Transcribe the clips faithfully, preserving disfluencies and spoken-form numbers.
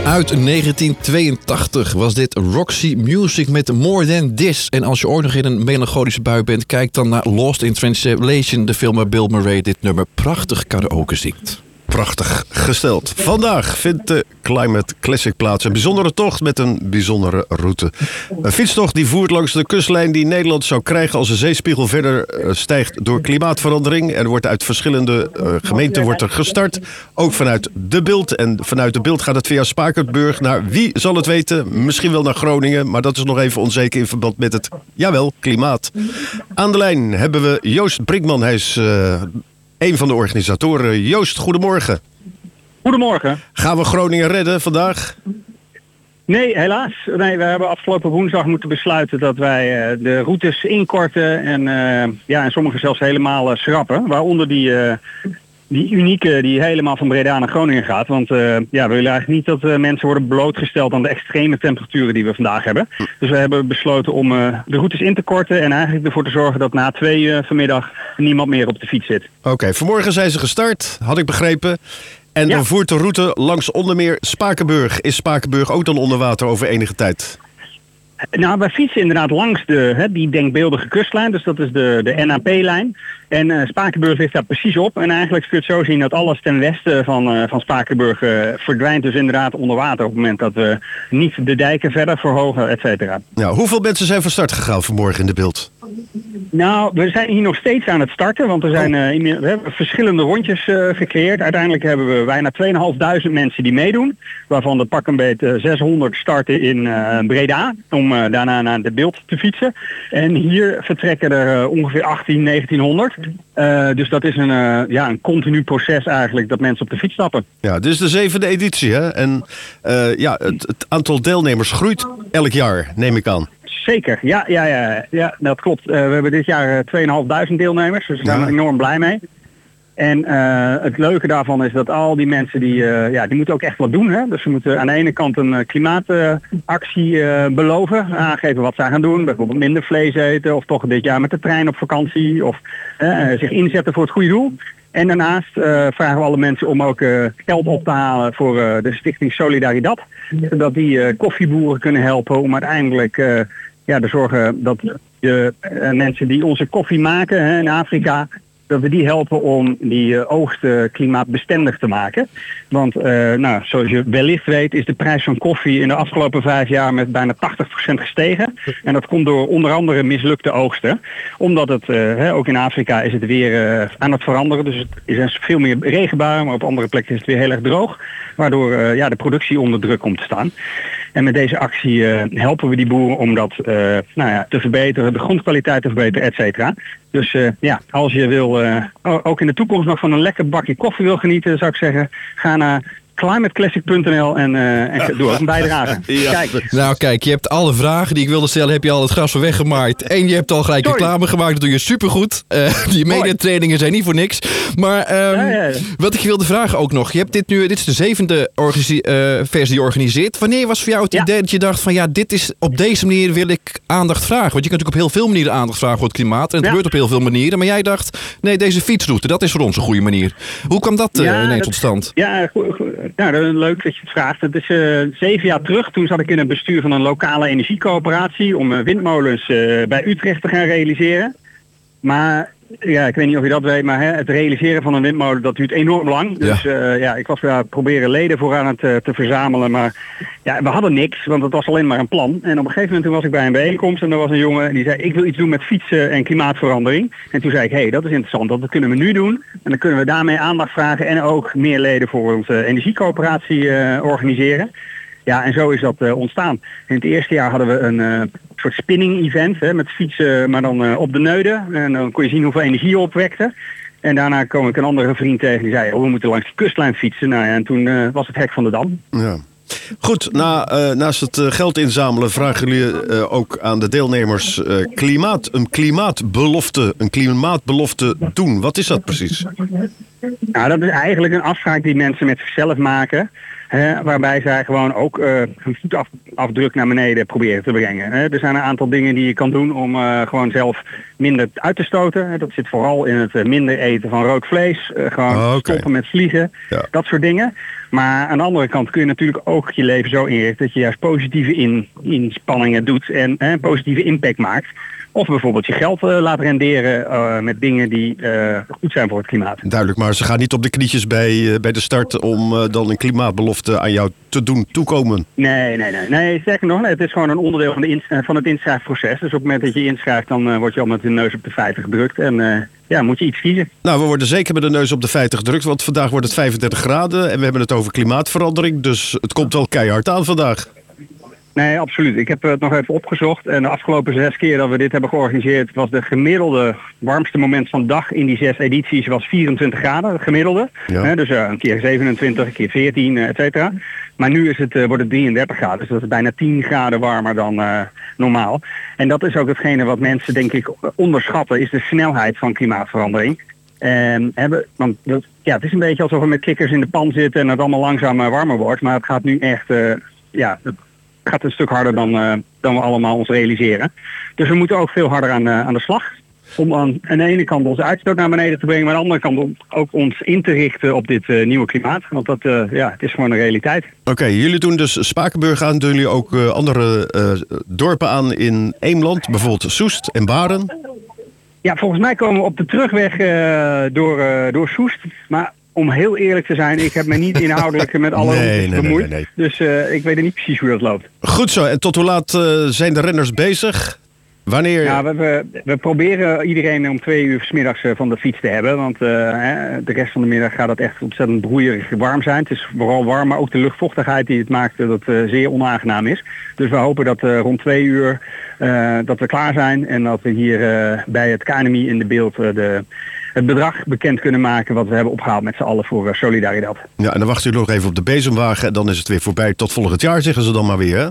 Uit negentien tweeëntachtig was dit Roxy Music met More Than This. En als je ooit nog in een melancholische bui bent, kijk dan naar Lost in Translation, de film waar Bill Murray dit nummer prachtig karaoke zingt. Prachtig gesteld. Vandaag vindt de Climate Classic plaats. Een bijzondere tocht met een bijzondere route. Een fietstocht die voert langs de kustlijn die Nederland zou krijgen als de zeespiegel verder stijgt door klimaatverandering. Er wordt uit verschillende uh, gemeenten wordt er gestart. Ook vanuit De Bilt. En vanuit De Bilt gaat het via Spakenburg naar, wie zal het weten, misschien wel naar Groningen. Maar dat is nog even onzeker in verband met het, jawel, klimaat. Aan de lijn hebben we Joost Brinkman. Hij is Uh, een van de organisatoren. Joost, goedemorgen. Goedemorgen. Gaan we Groningen redden vandaag? Nee, helaas. Nee, we hebben afgelopen woensdag moeten besluiten dat wij uh, de routes inkorten en, uh, ja, en sommige zelfs helemaal uh, schrappen. Waaronder die, uh, die unieke die helemaal van Breda naar Groningen gaat. Want uh, ja, we willen eigenlijk niet dat uh, mensen worden blootgesteld aan de extreme temperaturen die we vandaag hebben. Dus we hebben besloten om uh, de routes in te korten en eigenlijk ervoor te zorgen dat na twee uur vanmiddag niemand meer op de fiets zit. Oké, okay, vanmorgen zijn ze gestart, had ik begrepen. En ja, dan voert de route langs onder meer Spakenburg. Is Spakenburg ook dan onder water over enige tijd? Nou, wij fietsen inderdaad langs de, hè, die denkbeeldige kustlijn, dus dat is de, de N A P-lijn. En uh, Spakenburg ligt daar precies op. En eigenlijk kun je het zo zien dat alles ten westen van, uh, van Spakenburg uh, verdwijnt dus inderdaad onder water op het moment dat we niet de dijken verder verhogen, et cetera. Ja, hoeveel mensen zijn van start gegaan vanmorgen in De Bilt? Nou, we zijn hier nog steeds aan het starten, want er zijn uh, we hebben verschillende rondjes uh, gecreëerd. Uiteindelijk hebben we bijna tweeduizend vijfhonderd mensen die meedoen, waarvan de pak een beetje zeshonderd starten in uh, Breda, om uh, daarna naar De Bilt te fietsen. En hier vertrekken er uh, ongeveer achttien, negentienhonderd. Uh, dus dat is een, uh, ja, een continu proces eigenlijk, dat mensen op de fiets stappen. Ja, dit is de zevende editie, hè? En uh, ja, het, het aantal deelnemers groeit elk jaar, neem ik aan. Zeker, ja, ja, ja, ja, dat klopt. Uh, we hebben dit jaar uh, tweeduizend vijfhonderd deelnemers, dus we zijn ja. er enorm blij mee. En uh, het leuke daarvan is dat al die mensen die, uh, ja, die moeten ook echt wat doen. Hè? Dus ze moeten aan de ene kant een uh, klimaatactie uh, beloven, aangeven wat zij gaan doen. Bijvoorbeeld minder vlees eten of toch dit jaar met de trein op vakantie of uh, zich inzetten voor het goede doel. En daarnaast uh, vragen we alle mensen om ook uh, geld op te halen voor uh, de Stichting Solidaridad. Zodat die uh, koffieboeren kunnen helpen om uiteindelijk uh, ja, te zorgen dat de uh, mensen die onze koffie maken hè, in Afrika, dat we die helpen om die uh, oogst uh, klimaatbestendig te maken. Want uh, nou, zoals je wellicht weet is de prijs van koffie in de afgelopen vijf jaar met bijna tachtig procent gestegen. En dat komt door onder andere mislukte oogsten. Omdat het, uh, hè, ook in Afrika is het weer uh, aan het veranderen. Dus het is veel meer regenbuien, maar op andere plekken is het weer heel erg droog. Waardoor uh, ja, de productie onder druk komt te staan. En met deze actie uh, helpen we die boeren om dat uh, nou ja, te verbeteren, de grondkwaliteit te verbeteren, et cetera. Dus uh, ja, als je wil, uh, ook in de toekomst nog van een lekker bakje koffie wil genieten, zou ik zeggen, ga naar climateclassic punt n l en, uh, en doe ook een bijdrage. Ja. Kijk. Nou kijk, je hebt alle vragen die ik wilde stellen, heb je al het gras van weggemaaid. En je hebt al gelijk Sorry. reclame gemaakt, dat doe je supergoed. Uh, die mediatrainingen zijn niet voor niks. Maar um, ja, ja, ja. wat ik je wilde vragen ook nog. Je hebt dit nu, dit is de zevende organise- uh, versie die je organiseert. Wanneer was voor jou het ja. idee dat je dacht van ja, dit is op deze manier wil ik aandacht vragen? Want je kunt natuurlijk op heel veel manieren aandacht vragen voor het klimaat. En het ja. gebeurt op heel veel manieren. Maar jij dacht, nee, deze fietsroute, dat is voor ons een goede manier. Hoe kwam dat uh, ja, ineens tot stand? Ja, goed, goed. Nou, leuk dat je het vraagt. Het is uh, zeven jaar terug. Toen zat ik in het bestuur van een lokale energiecoöperatie om uh, windmolens uh, bij Utrecht te gaan realiseren. Maar ja, ik weet niet of je dat weet, maar hè, het realiseren van een windmolen, dat duurt enorm lang. Dus ja, uh, ja ik was daar proberen leden voor aan het uh, te verzamelen. Maar ja, we hadden niks, want het was alleen maar een plan. En op een gegeven moment toen was ik bij een bijeenkomst en er was een jongen die zei, ik wil iets doen met fietsen en klimaatverandering. En toen zei ik, hé, hey, dat is interessant, dat kunnen we nu doen. En dan kunnen we daarmee aandacht vragen en ook meer leden voor onze energiecoöperatie uh, organiseren. Ja, en zo is dat uh, ontstaan. In het eerste jaar hadden we een uh, soort spinning-event hè, met fietsen, maar dan uh, op de neuden. En dan kon je zien hoeveel energie je opwekte. En daarna kwam ik een andere vriend tegen die zei, oh, we moeten langs de kustlijn fietsen. Nou ja, en toen uh, was het hek van de Dam. Ja. Goed, na, uh, naast het uh, geld inzamelen vragen jullie uh, ook aan de deelnemers uh, klimaat, een klimaatbelofte, een klimaatbelofte doen. Wat is dat precies? Nou, dat is eigenlijk een afspraak die mensen met zichzelf maken. Hè, waarbij zij gewoon ook uh, hun voetafdruk naar beneden proberen te brengen. Hè. Er zijn een aantal dingen die je kan doen om uh, gewoon zelf minder uit te stoten. Hè. Dat zit vooral in het uh, minder eten van rood vlees. Uh, gewoon oh, okay. stoppen met vliegen. Ja. Dat soort dingen. Maar aan de andere kant kun je natuurlijk ook je leven zo inrichten dat je juist positieve in, inspanningen doet en hè, een positieve impact maakt. Of bijvoorbeeld je geld uh, laat renderen uh, met dingen die uh, goed zijn voor het klimaat. Duidelijk, maar ze gaan niet op de knietjes bij, uh, bij de start om uh, dan een klimaatbelofte aan jou te doen toekomen. Nee, nee, nee. nee sterker nog, nee, het is gewoon een onderdeel van, de ins- van het inschrijfproces. Dus op het moment dat je inschrijft, dan uh, word je al met de neus op de feiten gedrukt. En uh, ja, moet je iets kiezen. Nou, we worden zeker met de neus op de feiten gedrukt, want vandaag wordt het vijfendertig graden en we hebben het over klimaatverandering. Dus het komt wel keihard aan vandaag. Nee, absoluut. Ik heb het nog even opgezocht. En de afgelopen zes keer dat we dit hebben georganiseerd was de gemiddelde warmste moment van de dag in die zes edities was vierentwintig graden, het gemiddelde. Ja. He, dus uh, een keer zevenentwintig, een keer veertien, uh, et cetera. Maar nu is het, uh, wordt het drieëndertig graden. Dus dat is bijna tien graden warmer dan uh, normaal. En dat is ook hetgene wat mensen denk ik onderschatten, is de snelheid van klimaatverandering. En hebben, want dat, ja, het is een beetje alsof we met kikkers in de pan zitten en het allemaal langzaam uh, warmer wordt. Maar het gaat nu echt... Uh, ja, het, gaat een stuk harder dan, uh, dan we allemaal ons realiseren. Dus we moeten ook veel harder aan, uh, aan de slag. Om aan, aan de ene kant onze uitstoot naar beneden te brengen, maar aan de andere kant om ook ons in te richten op dit uh, nieuwe klimaat. Want dat, uh, ja, het is gewoon een realiteit. Oké, okay, jullie doen dus Spakenburg aan. Doen jullie ook uh, andere uh, dorpen aan in Eemland? Bijvoorbeeld Soest en Baren? Ja, volgens mij komen we op de terugweg uh, door, uh, door Soest. Maar om heel eerlijk te zijn, ik heb me niet inhoudelijk met alle nee, routes nee, bemoeid. Nee, nee, nee. Dus uh, ik weet niet precies hoe dat loopt. Goed zo. En tot hoe laat uh, zijn de renners bezig? Wanneer? Ja, we, we, we proberen iedereen om twee uur 's middags uh, van de fiets te hebben. Want uh, hè, de rest van de middag gaat het echt ontzettend broeierig warm zijn. Het is vooral warm, maar ook de luchtvochtigheid die het maakt dat het uh, zeer onaangenaam is. Dus we hopen dat uh, rond twee uur uh, dat we klaar zijn. En dat we hier uh, bij het K N M I in de beeld uh, de... het bedrag bekend kunnen maken wat we hebben opgehaald met z'n allen voor uh, Solidaridad. Ja, en dan wachten jullie nog even op de bezemwagen en dan is het weer voorbij tot volgend jaar, zeggen ze dan maar weer, hè?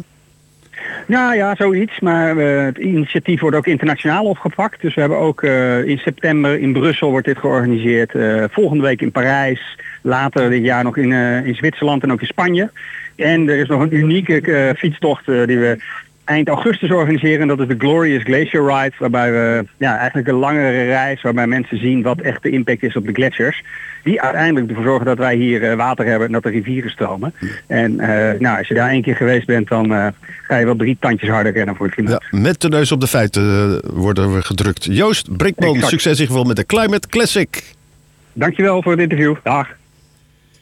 Ja, ja, zoiets. Maar uh, het initiatief wordt ook internationaal opgepakt. Dus we hebben ook uh, in september in Brussel wordt dit georganiseerd. Uh, volgende week in Parijs. Later dit jaar nog in, uh, in Zwitserland en ook in Spanje. En er is nog een unieke uh, fietstocht uh, die we eind augustus organiseren. En dat is de Glorious Glacier Ride. Waarbij we ja, eigenlijk een langere reis, waarbij mensen zien wat echt de impact is op de gletsjers. Die uiteindelijk ervoor zorgen dat wij hier uh, water hebben en dat de rivieren stromen. En uh, nou, als je daar één keer geweest bent, dan uh, ga je wel drie tandjes harder rennen voor het klimaat. Ja, met de neus op de feiten uh, worden we gedrukt. Joost Brinkman, exact. Succes in ieder geval met de Climate Classic. Dankjewel voor het interview. Dag.